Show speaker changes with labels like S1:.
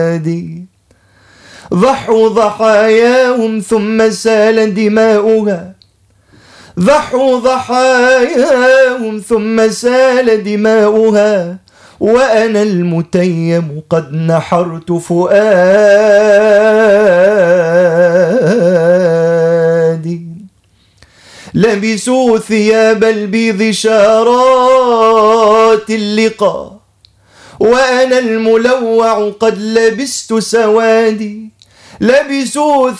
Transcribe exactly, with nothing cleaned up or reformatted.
S1: ضحوا ضحاياهم ثم سال دماؤها ضحوا ضحاياهم ثم سال دماؤها وأنا المتيم قد نحرت فؤادي. لبسوا ثياب البيض شارات اللقاء وأنا الملوع قد لبست سوادي. لبسوا